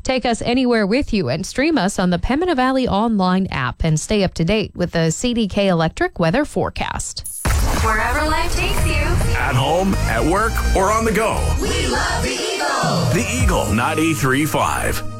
Take us anywhere with you and stream us on the Pembina Valley online app and stay up to date with the CDK Electric weather forecast. Wherever life takes you. At home, at work, or on the go. We love the Eagle. The Eagle 93.5.